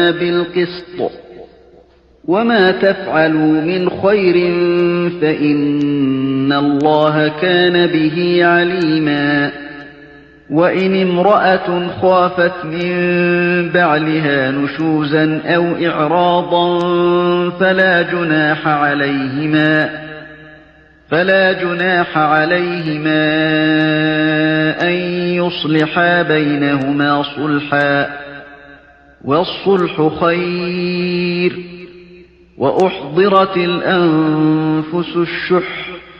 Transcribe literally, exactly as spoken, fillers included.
بالقسط وما تفعلوا من خير فإن الله كان به عليما وإن امرأة خافت من بعلها نشوزا أو إعراضا فلا جناح عليهما فلا جناح عليهما أن يصلحا بينهما صلحا والصلح خير وأحضرت الأنفس الشح